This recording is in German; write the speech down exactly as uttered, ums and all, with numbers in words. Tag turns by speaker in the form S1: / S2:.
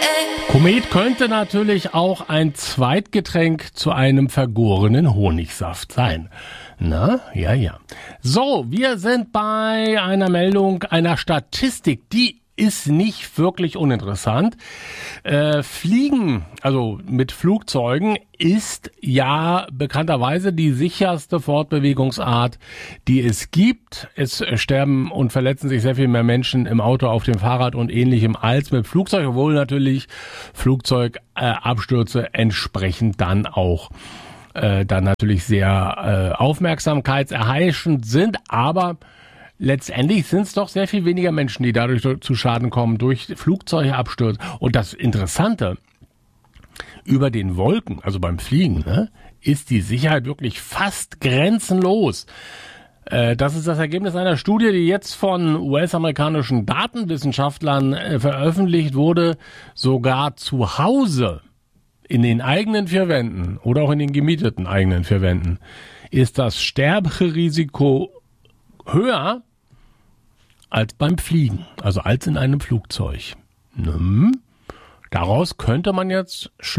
S1: Komet könnte natürlich auch ein Zweitgetränk zu einem vergorenen Honigsaft sein. Na, ja, ja. So, wir sind bei einer Meldung, einer Statistik, die ist nicht wirklich uninteressant. Äh, Fliegen, also mit Flugzeugen, ist ja bekannterweise die sicherste Fortbewegungsart, die es gibt. Es sterben und verletzen sich sehr viel mehr Menschen im Auto, auf dem Fahrrad und ähnlichem als mit Flugzeug, obwohl natürlich Flugzeugabstürze äh, entsprechend dann auch äh, dann natürlich sehr äh, aufmerksamkeitserheischend sind, aber letztendlich sind es doch sehr viel weniger Menschen, die dadurch zu Schaden kommen, durch Flugzeugabstürze. Und das Interessante, über den Wolken, also beim Fliegen, ne, ist die Sicherheit wirklich fast grenzenlos. Äh, das ist das Ergebnis einer Studie, die jetzt von U S-amerikanischen Datenwissenschaftlern äh, veröffentlicht wurde, sogar zu Hause, in den eigenen vier Wänden oder auch in den gemieteten eigenen vier Wänden, ist das Sterberisiko höher als beim Fliegen, also als in einem Flugzeug. Hm. Daraus könnte man jetzt schlussfolgern,